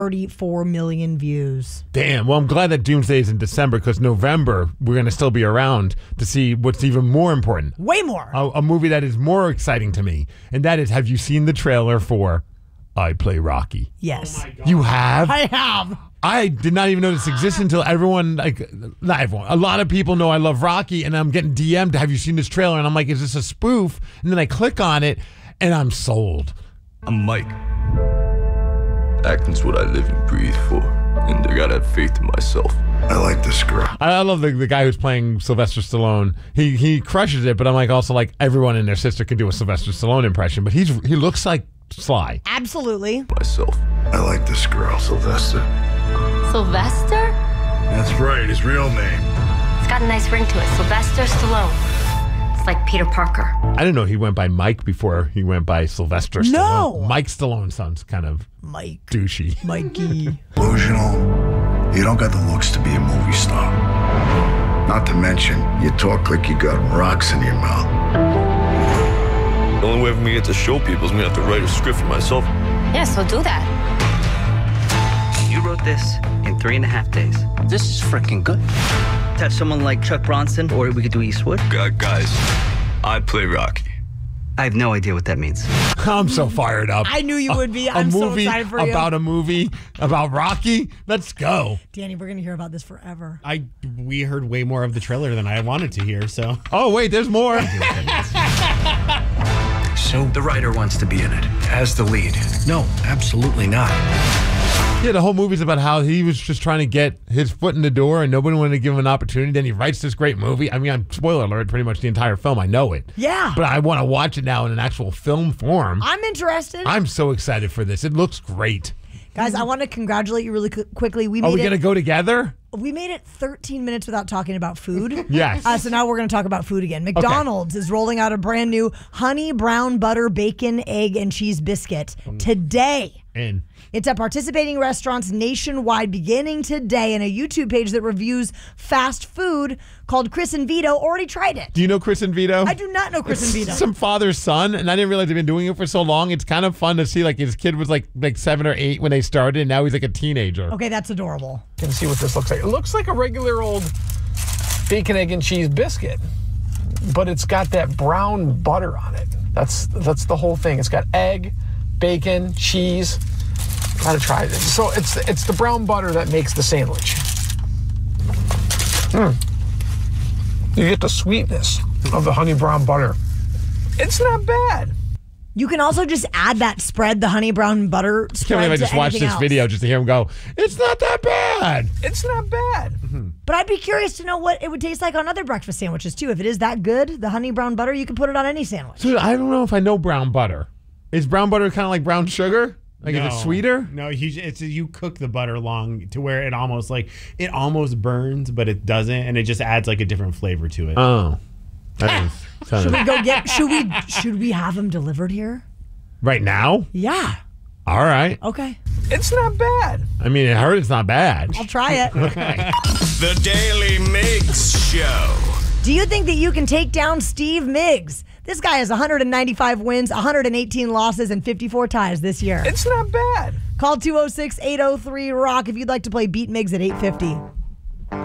34 million views. Damn. Well, I'm glad that Doomsday is in December because November, we're going to still be around to see what's even more important. Way more. A movie that is more exciting to me. And that is, have you seen the trailer for I Play Rocky? Yes. Oh You have? I have. I did not even know this existed until everyone, not everyone, a lot of people know I love Rocky, and I'm getting DM'd, have you seen this trailer? And I'm like, is this a spoof? And then I click on it, and I'm sold. I'm Mike. Acting's what I live and breathe for, and I gotta have faith in myself. I like this girl. I love the guy who's playing Sylvester Stallone. He crushes it, but I'm like also like everyone and their sister can do a Sylvester Stallone impression, but he looks like Sly. Absolutely. Myself. I like this girl, Sylvester. Sylvester? That's right, his real name. It's got a nice ring to it. Sylvester Stallone. It's like Peter Parker. I didn't know he went by Mike before he went by Sylvester Stallone. No! Mike Stallone sounds kind of Mike. douchey. Mikey. Delusional. You don't got the looks to be a movie star. Not to mention, you talk like you got rocks in your mouth. The only way for me to get to show people is me to have to write a script for myself. Yeah, so do that. You wrote this in 3.5 days. This is freaking good. Touch someone like Chuck Bronson, or we could do Eastwood. Guys, I play Rocky. I have no idea what that means. I'm so fired up. I knew you would be. I'm so excited for you. About a movie about Rocky. Let's go. Danny, we're going to hear about this forever. We heard way more of the trailer than I wanted to hear, so. Oh, wait, there's more. So the writer wants to be in it as the lead. No, absolutely not. Yeah, the whole movie's about how he was just trying to get his foot in the door and nobody wanted to give him an opportunity. Then he writes this great movie. I mean, spoiler alert, pretty much the entire film. I know it. Yeah. But I want to watch it now in an actual film form. I'm interested. I'm so excited for this. It looks great. Guys, I want to congratulate you really quickly. Are we going to go together? We made it 13 minutes without talking about food. Yes. So now we're going to talk about food again. McDonald's is rolling out a brand new honey brown butter bacon, egg, and cheese biscuit today. And It's at participating restaurants nationwide beginning today, and a YouTube page that reviews fast food called Chris and Vito already tried it. do you know Chris and Vito? I do not know Chris and Vito. Some father's son, and I didn't realize they've been doing it for so long. It's kind of fun to see, like, his kid was like 7 or 8 when they started, and now he's like a teenager. Okay, that's adorable. You can see what this looks like. It looks like a regular old bacon, egg, and cheese biscuit, but it's got that brown butter on it. That's the whole thing. It's got egg, bacon, cheese. Gotta try it. So it's the brown butter that makes the sandwich. You get the sweetness of the honey brown butter. It's not bad. You can also just add that spread, the honey brown butter I spread. can't believe I just watched this video just to hear him go, it's not that bad. It's not bad. But I'd be curious to know what it would taste like on other breakfast sandwiches too. If it is that good, the honey brown butter, you can put it on any sandwich. Dude, I don't know if I know brown butter. Is brown butter kind of like brown sugar? Like, is it sweeter? No, you cook the butter long to where it almost burns, but it doesn't, and it just adds like a different flavor to it. Oh. That is kind Should of, we go get? Should we have them delivered here? right now? Yeah. All right. Okay. It's not bad. I mean, I heard it's not bad. I'll try it. The Daily Miggs Show. Do you think that you can take down Steve Miggs? This guy has 195 wins, 118 losses, and 54 ties this year. It's not bad. Call 206-803-ROCK if you'd like to play Beat Miggs at 850.